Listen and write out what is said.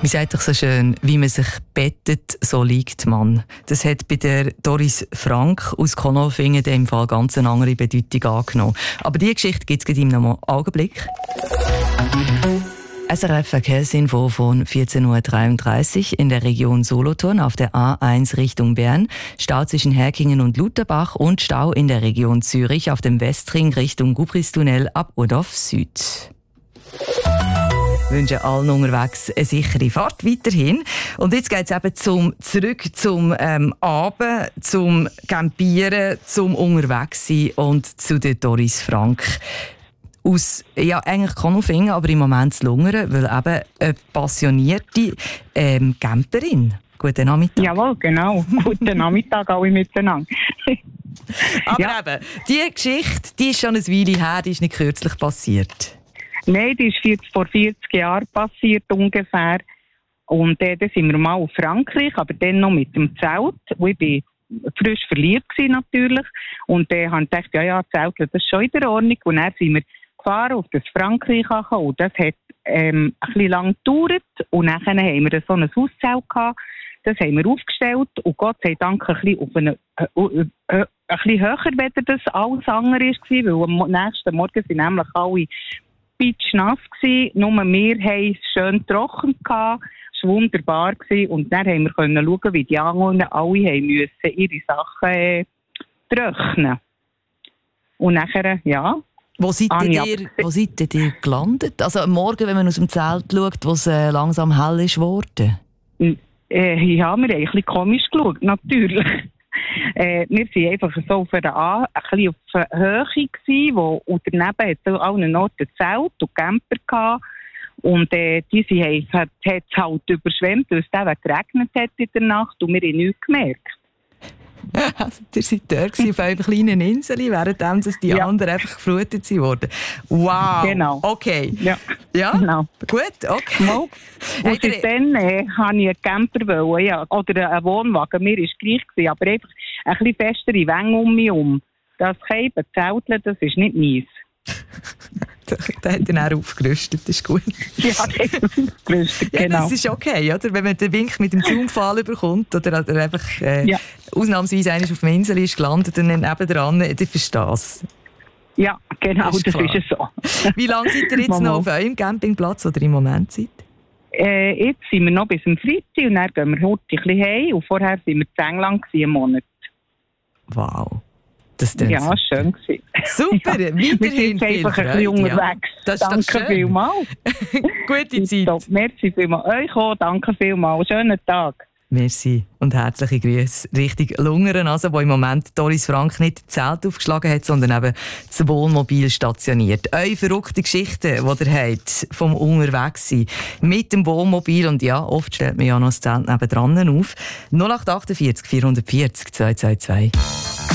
Man sagt doch so schön, wie man sich bettet, so liegt man. Das hat bei der Doris Frank aus Konolfingen in dem Fall ganz eine andere Bedeutung angenommen. Aber diese Geschichte gibt es in einem Augenblick. SRF Verkehrsinfo von 14.33 Uhr in der Region Solothurn auf der A1 Richtung Bern. Stau zwischen Herkingen und Lutherbach und Stau in der Region Zürich auf dem Westring Richtung Gubristunnel ab Urdorf Süd. Wir wünschen allen unterwegs eine sichere Fahrt weiterhin. Und jetzt geht es eben zurück zum Abend, zum Campieren, zum Unterwegssein und zu der Doris Frank. Aus, ja, eigentlich Konolfingen, aber im Moment zu Lungern, weil eben eine passionierte Camperin. Guten Nachmittag. Jawohl, genau. Guten Nachmittag alle miteinander. Aber ja. Eben, die Geschichte, die ist schon eine Weile her, die ist nicht kürzlich passiert. Nein, die ist vor 40 Jahren passiert ungefähr. Und dann sind wir mal auf Frankreich, aber dann noch mit dem Zelt. Und ich war frisch verliebt natürlich. Und dann habe ich gedacht, ja, Zelt, das ist schon in der Ordnung. Und dann sind wir gefahren auf das Frankreich gekommen. Und das hat ein bisschen lang gedauert. Und dann haben wir so ein Hauszelt gehabt. Das haben wir aufgestellt. Und Gott sei Dank ein bisschen höher, als das alles andere war. Weil am nächsten Morgen sind nämlich alle pitschnass gsi, nur wir haben es schön trocken gehabt, es war wunderbar gsi und dann haben wir können schauen, wie die anderen alle haben müssen ihre Sachen trocknen. Und nachher, ja. Wo seid ihr gelandet? Also am Morgen, wenn man aus dem Zelt schaut, wo es langsam hell ist geworden? Ja, wir haben ein bisschen komisch geschaut, natürlich. Wir waren einfach so auf einer ein bisschen auf Höhe gewesen, und daneben hat es an allen Orten Zelt und Camper gehabt. Und diese hat es halt überschwemmt, weil es dann geregnet hat in der Nacht und wir haben nichts gemerkt. Also, ihr seid dort auf einer kleinen Insel, während die anderen einfach geflutet wurden. Wow! Genau. Okay. Ja, genau. Gut, okay. Mal. Und dann wollte ich einen Camper, ja, oder einen Wohnwagen. Mir war es gleich gewesen, aber einfach ein bisschen festere Wänge um mich herum. Das Käben, Zelteln, das ist nicht meins. Der hat dann auch aufgerüstet, das ist gut. Ja, der hat aufgerüstet, genau. Ja, das ist okay, oder? Wenn man den Wink mit dem Zaunpfahl bekommt oder einfach ausnahmsweise einer auf der Insel ist gelandet und dann nebendran, dann verstehst du das. Ja, genau, das ist so. Wie lange seid ihr jetzt noch auf eurem Campingplatz oder im Moment seid? Jetzt sind wir noch bis zum Freitag und dann gehen wir heute ein bisschen heim und vorher waren wir in England einen Monat. Wow. Ja, schön gewesen. Super, ja. Weiterhin wir sind einfach ein bisschen unterwegs. Das danke vielmals. Gute Zeit. Top. Merci vielmals. Euch auch, danke vielmals. Schönen Tag. Merci und herzliche Grüße Richtung Lungern, also, wo im Moment Doris Frank nicht das Zelt aufgeschlagen hat, sondern eben das Wohnmobil stationiert. Eure verrückte Geschichten, die ihr habt vom Unterwegssein mit dem Wohnmobil, und ja, oft stellt man ja noch das Zelt nebendran auf. 0848 440 222.